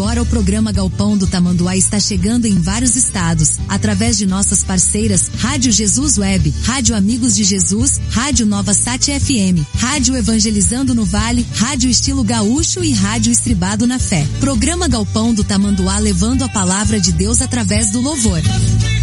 Agora o programa Galpão do Tamanduá está chegando em vários estados, através de nossas parceiras Rádio Jesus Web, Rádio Amigos de Jesus, Rádio Nova Sat FM, Rádio Evangelizando no Vale, Rádio Estilo Gaúcho e Rádio Estribado na Fé. Programa Galpão do Tamanduá levando a palavra de Deus através do louvor.